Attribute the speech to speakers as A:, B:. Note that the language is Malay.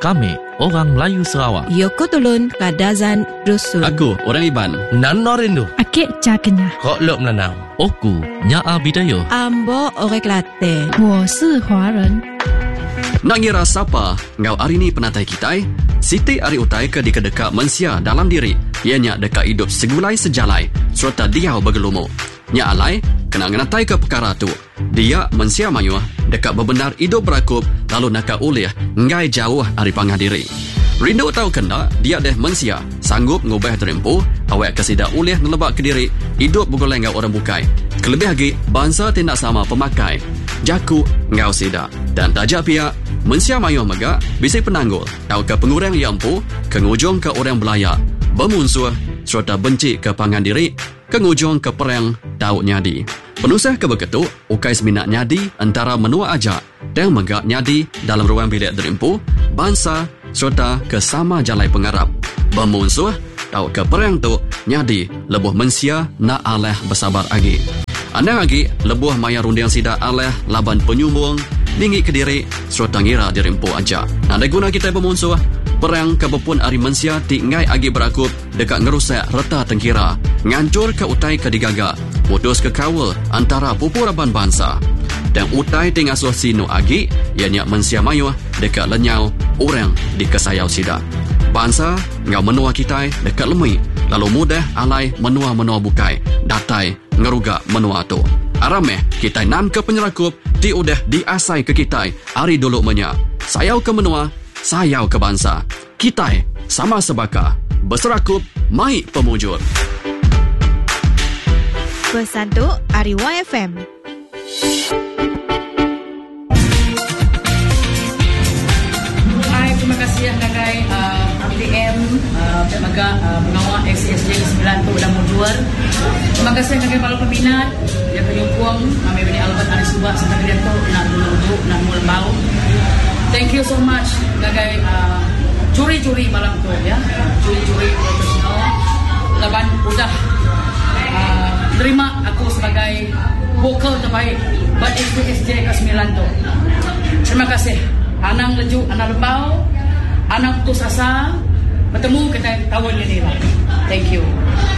A: Kami orang Melayu Sarawak.
B: Yoko Tulun Kadazan Dusun.
C: Aku orang Iban.
A: Nano Rindu.
D: Akik Cakenya.
A: Kok Lop Nanau. Oku Nyaa Bidayo.
B: Ambo Orek Latte.
D: 我是华人。
C: Nak ngira siapa ngau hari ni penatai kita? Siti ari utai ke dika-deka mensia dalam diri. Ianya deka hidup segulai sejalai serta dia bergelumu. Nya alai kena ngenatai ke perkara tu. Dia mensia mayuh deka bebenar hidup berakup lalu naka ulih ngai jauh dari pangah diri. Rindu tahu kena dia deh mensia sanggup ngubah terempu awak kesida ulih nelebak ke diri hidup bergoleng ngau orang bukai. Kelebih lagi bangsa tindak sama pemakai. Jaku ngau sida dan tajak pihak mensia mayuh mega bisa penanggul tahu ke pengurang yang empu kengujung ke orang belayak bermunsuh serta benci ke pangan diri kengujung ke perang tahu nyadi penusah ke begitu ukai seminat nyadi antara menua aja dan mega nyadi dalam ruang bilik derimpu bangsa serta ke sama jalai pengarap bermunsuh tahu ke perang tu nyadi lebuh mensia na aleh bersabar agi anda lagi lebuh maya rundiang sida aleh laban penyumbung tinggi ke diri serta ngira dirimpu aja. Ada guna kita bermunsuh perang kebepun ari mensia tinggai agi berakup dekat ngerusak reta tengkira ngancur ke utai ke digaga putus ke kawal antara pupuraban bangsa dan utai tingasuh sino agi ianya mensia mayuh dekat lenyau orang di kesayau sida bangsa ngau menua kita dekat lemui lalu mudah alai menua-menua bukai datai ngeruga menua tu arameh kita nan ke penyerakup ti udah diasai ke kita hari dulu menya sayau ke menua sayau ke bangsa kita sama sebaka berserakup mai pemujur
B: Pesan tu Ari YFM.
E: Hai, terima kasih Kakai APM Pemaga Pengawal XSJ ke-9 tu dah mujur. Terima kasih Kakai para peminat yang penyukuang kami bini Albert Ari Subak sampai dia tu nak duduk nak mulbau. Thank you so much Kakai curi-curi malam tu ya. Curi-curi profesional. Laban udah terima aku sebagai vokal terbaik buat XSJ ke-9 tu. Terima kasih. Anang lejuk, anak lembau, anak putus asa, bertemu kita tahun ini lah. Thank you.